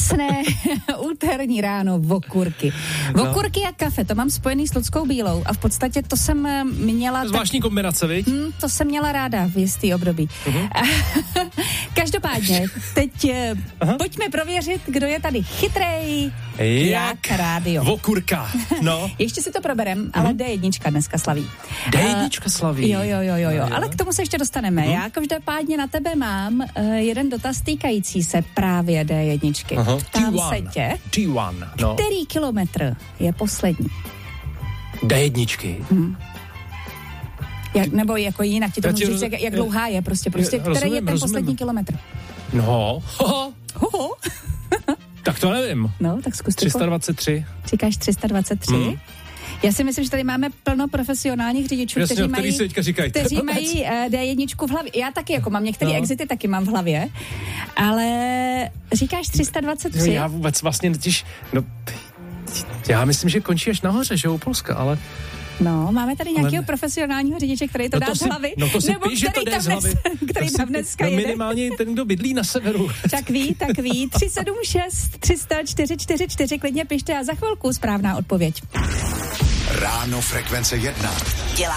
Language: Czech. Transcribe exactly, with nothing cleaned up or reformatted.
Krásné úterní ráno okurky. Okurky a kafe, to mám spojený s Ludskou Bílou a v podstatě to jsem měla... Zvláštní tak... kombinace, viď? Hmm, to jsem měla ráda v jistý období. Uh-huh. Každopádně, teď uh-huh. pojďme prověřit, kdo je tady chytrej jak, jak rádio. Okurka, no. Ještě si to proberem, uh-huh. ale D jedna dneska slaví. D jedna uh, slaví. Jo, jo, jo, jo, jo, ale k tomu se ještě dostaneme. Uh-huh. Já každopádně na tebe mám uh, jeden dotaz týkající se právě D jedna. Uh-huh. Tam se tě, T jedna, no. Který kilometr je poslední? D jedna. Hmm. Jak, nebo jako jinak ti to můžu říct, jak, jak dlouhá je prostě, prostě je, který rozumím, je ten rozumím. poslední kilometr? No, Hoho. Hoho. Tak to nevím. No, tak zkus tři sta dvacet tři. Říkáš tři sta dvacet tři? Hmm. Já si myslím, že tady máme plno profesionálních řidičů, Jasně, kteří mají, říkají, kteří mají uh, D jedna v hlavě. Já taky jako mám, některé no. exity taky mám v hlavě, ale říkáš tři sta dvacet tři? No, já vůbec vlastně totiž, no, já myslím, že končí až nahoře, že u Polska, ale... No, máme tady nějakého ale... profesionálního řidiče, který to no dá to z hlavy. No to si nebo píš, že to jde z hlavy. Který to tam si, dneska no jede. minimálně ten, kdo bydlí na severu. Tak ví, tak ví. tři sedm šest tři sta čtyři čtyři čtyři, klidně pište a za chvilku správná odpověď. Ráno Frekvence jedna. Dělá